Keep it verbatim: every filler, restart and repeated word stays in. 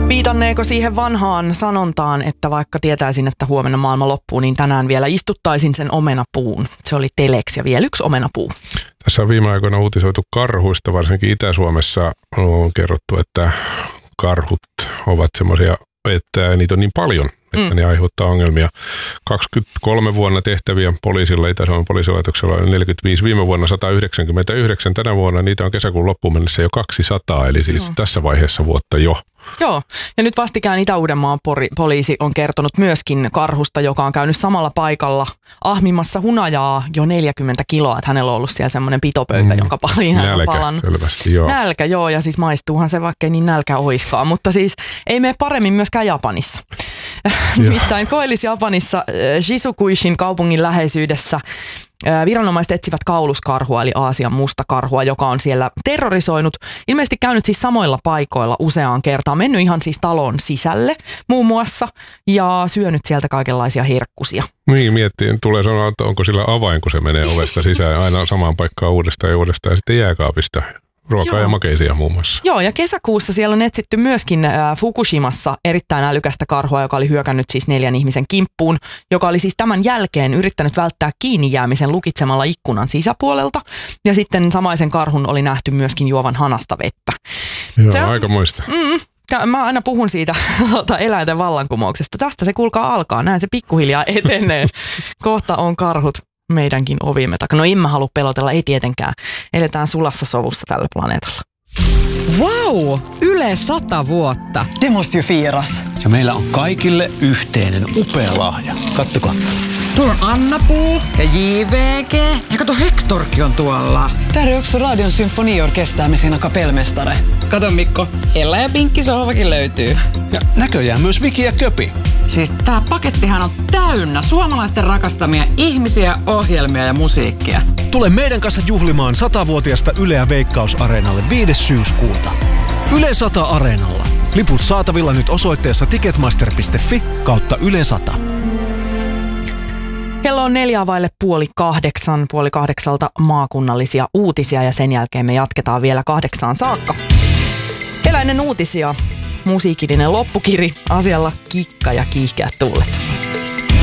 Viitanneeko siihen vanhaan sanontaan, että vaikka tietäisin, että huomenna maailma loppuu, niin tänään vielä istuttaisin sen omenapuun. Se oli Telex ja vielä yksi omenapuu. Tässä on viime aikoina uutisoitu karhuista, varsinkin Itä-Suomessa on kerrottu, että karhut ovat semmoisia, että niitä on niin paljon, että mm. ne aiheuttaa ongelmia. kaksikymmentäkolme vuonna tehtäviä poliisilla, Itä-Suomen poliisilaitoksella oli neljäkymmentäviisi, viime vuonna sata yhdeksänkymmentäyhdeksän, tänä vuonna niitä on kesäkuun loppuun mennessä jo kaksisataa, eli siis no. tässä vaiheessa vuotta jo. Joo, ja nyt vastikään Itä-Uudenmaan poliisi on kertonut myöskin karhusta, joka on käynyt samalla paikalla ahmimassa hunajaa jo neljäkymmentä kiloa, että hänellä on ollut siellä semmoinen pitopöytä, mm. jonka pariin hän on palannut. Selvästi, joo. Nälkä, joo, ja siis maistuuhan se, vaikka ei niin nälkä oiskaan, mutta siis ei mene paremmin myöskään Japanissa. Nimittäin Koillis-Japanissa Shizukuishin kaupungin läheisyydessä viranomaiset etsivät kauluskarhua, eli Aasian mustakarhua, joka on siellä terrorisoinut. Ilmeisesti käynyt siis samoilla paikoilla useaan kertaan. Mennyt ihan siis talon sisälle muun muassa ja syönyt sieltä kaikenlaisia herkkusia. Niin, miettii. Tulee sanoa, että onko sillä avain, kun se menee ovesta sisään aina samaan paikkaan uudestaan ja uudestaan ja sitten jääkaapista. Ruokaa Joo. ja makeisia muun muassa. Joo, ja kesäkuussa siellä on etsitty myöskin äh, Fukushimassa erittäin älykästä karhua, joka oli hyökännyt siis neljän ihmisen kimppuun, joka oli siis tämän jälkeen yrittänyt välttää kiinni jäämisen lukitsemalla ikkunan sisäpuolelta. Ja sitten samaisen karhun oli nähty myöskin juovan hanasta vettä. Joo, se on, aikamoista. Mm, mä aina puhun siitä eläinten vallankumouksesta. Tästä se kuulkaa alkaa, näin se pikkuhiljaa etenee. Kohta on karhut meidänkin ovimme takana. No en mä halua pelotella, ei tietenkään. Eletään sulassa sovussa tällä planeetalla. Wow! Yle sata vuotta. Det måste ju firas. Ja meillä on kaikille yhteinen upea lahja. Kattokaa. Tuolla on Anna-Puu ja J V G. Ja kato, Hectorkin on tuolla. Täällä on också Radion symfoniorkester med sina kapellmästare. Kato Mikko, Ella ja Pinkki sohvakin löytyy. Ja näköjään myös Viki ja Köpi. Siis tää pakettihan on täynnä suomalaisten rakastamia ihmisiä, ohjelmia ja musiikkia. Tule meidän kanssa juhlimaan satavuotiasta Yleä Veikkaus-areenalle viides syyskuuta. Yle sata Areenalla. Liput saatavilla nyt osoitteessa ticketmaster piste fi kautta Yle sata. Kello on neljä vaille puoli kahdeksan, puoli kahdeksalta maakunnallisia uutisia ja sen jälkeen me jatketaan vielä kahdeksaan saakka. Eläinen uutisia, musiikillinen loppukiri, asialla kikka ja kiihkeät tuulet.